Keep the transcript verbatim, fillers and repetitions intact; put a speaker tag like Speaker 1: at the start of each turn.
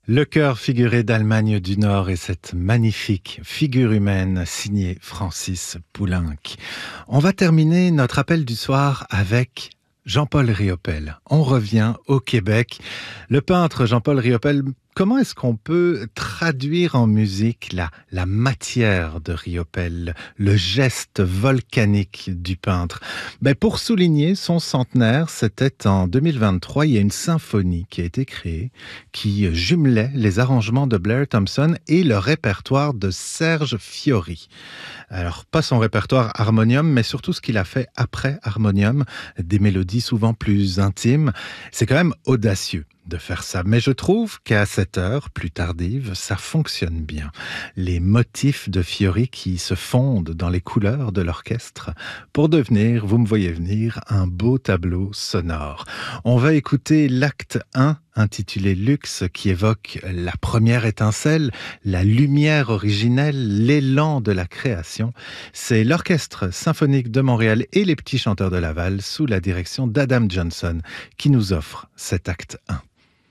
Speaker 1: Le chœur figuré d'Allemagne du Nord et cette magnifique figure humaine signée Francis Poulenc. On va terminer notre appel du soir avec Jean-Paul Riopel. On revient au Québec. Le peintre Jean-Paul Riopel, comment est-ce qu'on peut traduire en musique la, la matière de Riopel, le geste volcanique du peintre? Ben pour souligner son centenaire, c'était en deux mille vingt-trois, il y a une symphonie qui a été créée qui jumelait les arrangements de Blair Thompson et le répertoire de Serge Fiori. Alors, pas son répertoire harmonium, mais surtout ce qu'il a fait après harmonium, des mélodies souvent plus intimes. C'est quand même audacieux de faire ça. Mais je trouve qu'à cette heure plus tardive, ça fonctionne bien. Les motifs de Fiori qui se fondent dans les couleurs de l'orchestre pour devenir, vous me voyez venir, un beau tableau sonore. On va écouter l'acte un intitulé Luxe, qui évoque la première étincelle, la lumière originelle, l'élan de la création. C'est l'Orchestre symphonique de Montréal et les Petits Chanteurs de Laval, sous la direction d'Adam Johnson, qui nous offre cet acte un.